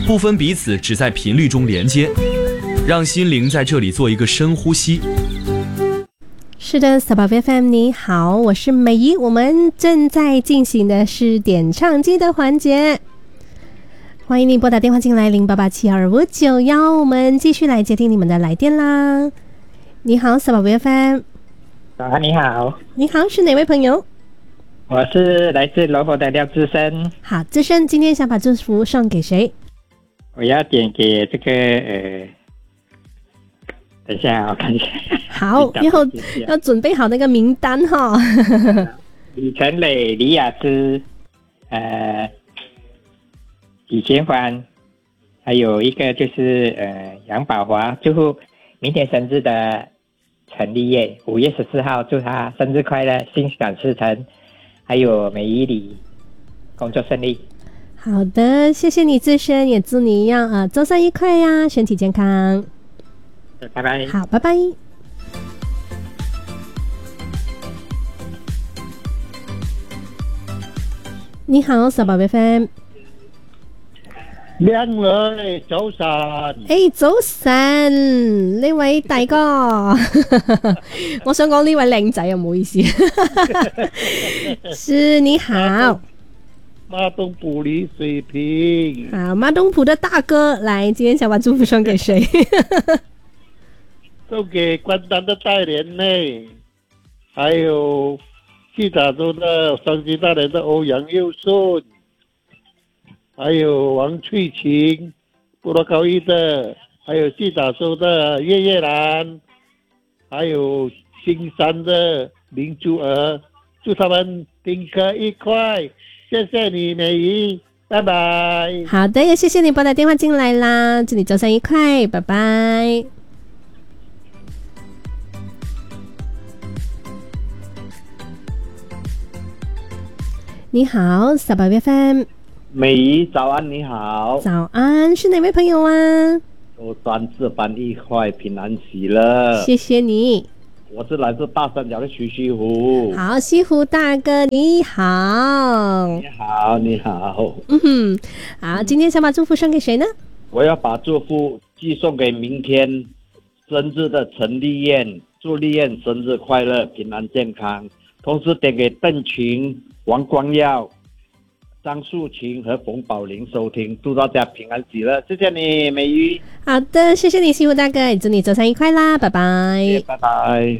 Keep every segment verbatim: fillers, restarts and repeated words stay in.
不分彼此，只在频率中连接，让心灵在这里做一个深呼吸。 是的，小宝贝 F M 你好，我是美仪，我们正在进行的是点唱机的环节，欢迎你拨打电话进来零八八七二五九一，我们继续来接听你们的来电啦。你好，小宝贝 F M。 早安，你好。 你好，是哪位朋友？ 我是来自罗佛的廖志生。 好，志生，今天想把祝福送给谁？ 我要点给这个呃，等一下我看一下。 好，要要准备好那个名单哈。 李晨磊、李雅芝、呃，李贤欢，还有一个就是呃杨宝华，祝福明天生日的陈立业，五月十四号，祝他生日快乐，心想事成。还有美仪里，工作顺利。 好的，谢谢你自身，也祝你一样啊、呃，周三愉快呀，身体健康。 拜拜。 好，拜拜。你好，小寶貝 F M。 靚女早晨， 誒早晨，呢位大哥，我想講呢位靚仔啊，唔好意思。是你好， 馬東埔李水平。 好，馬東埔的大哥，來，今天想把祝福送給誰？ 送給關丹的大連妹，還有西塔州的雙級大連的歐陽佑順。還有王翠琴，布羅高一的，還有西打州的葉葉蘭，還有新山的林珠兒，祝他們聽課愉快，謝謝你美儀，拜拜。 好的，也謝謝你撥打電話進來啦，祝你周三愉快，拜拜。你好，小寶貝 F M。 美儀早安，你好。 早安，是哪位朋友啊？ 周三这般愉快，平安喜乐。 谢谢你。 我是来自大三角的徐西湖。 好，西湖大哥你好。 你好，你好。 嗯哼，好，今天想把祝福送给谁呢？ 我要把祝福寄送给明天生日的陈丽燕，祝丽燕生日快乐，平安健康。同时点给邓群、王光耀、张素琴和冯宝玲收听，祝大家平安喜乐，谢谢你美瑜。 好的，谢谢你西湖大哥，祝你周三愉快啦，拜拜。 拜拜。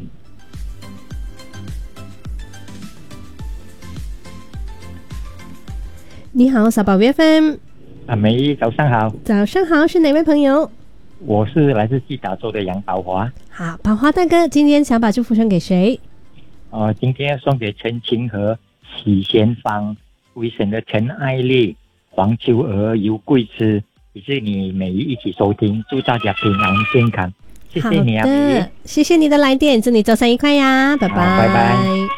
你好，小宝贝 F M。 啊，美仪早上好。 早上好，是哪位朋友？ 我是来自西打州的杨宝华。 好，宝华大哥，今天想把祝福送给谁？ 呃，今天送给陈晴和、许贤芳、威省的陈爱丽、黄秋娥、尤桂枝，以及你美仪一起收听，祝大家平安健康，谢谢你啊，美仪， 谢谢你的来电，祝你周三愉快呀，拜拜， 拜拜。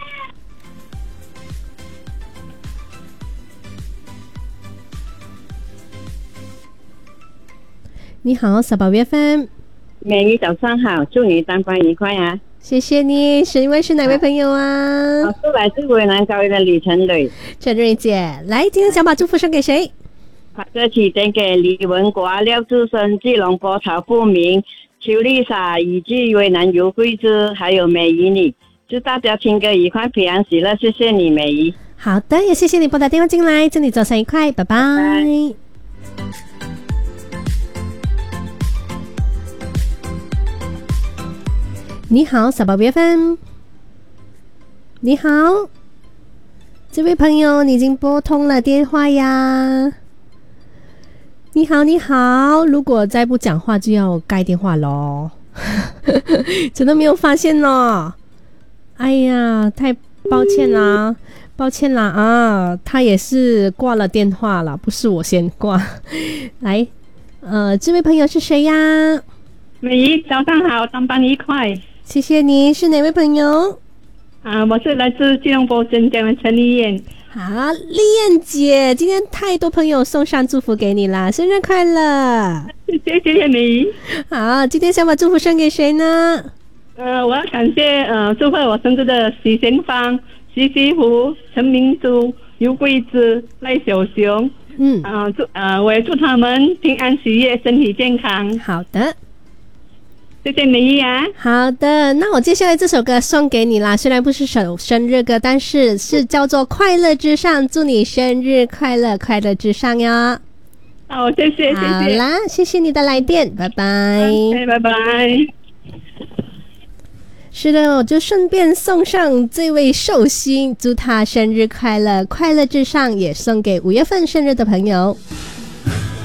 你好，小宝贝 F M。 美仪早上好，祝你单班愉快啊！ 谢谢你，是位是哪位朋友啊？ 我是来自渭南高原的李晨蕊。 陈蕊姐，来，今天想把祝福送给谁？ 把歌曲点给李文国、廖志生、基隆波潮不明、邱丽莎以及渭南尤桂枝，还有美仪你，祝大家听歌愉快，平安喜乐，谢谢你，美仪。 好的，也谢谢你拨打电话进来，祝你早上愉快，拜拜。拜拜。你好，小宝贝 F M。你好，这位朋友，你已经拨通了电话呀。你好，你好，如果再不讲话就要盖电话咯。真的没有发现呢。哎呀，太抱歉啦，抱歉啦啊，他也是挂了电话了，不是我先挂。来，呃，这位朋友是谁呀？ 美仪，早上好，上班愉快。 谢谢你，是哪位朋友？ 啊，我是来自吉隆坡镇江的陈丽燕。 好，丽燕姐，今天太多朋友送上祝福给你啦，生日快乐！ 谢谢谢谢你。 好，今天想把祝福送给谁呢？ 呃，我要感谢呃祝贺我生日的许贤芳、徐西湖、陈明珠、尤桂枝、赖小雄、 嗯， 呃，祝呃，我也祝他们平安喜悦，身体健康。 好的。 谢谢你呀、啊。 好的，那我接下来这首歌送给你啦，虽然不是首生日歌，但是是叫做《快乐至上》，祝你生日快乐，快乐至上哟。 好，谢谢，谢谢。 好啦，谢谢你的来电，拜拜。 OK，拜拜。 是的，我就顺便送上这位寿星，祝他生日快乐，快乐至上，也送给五月份生日的朋友。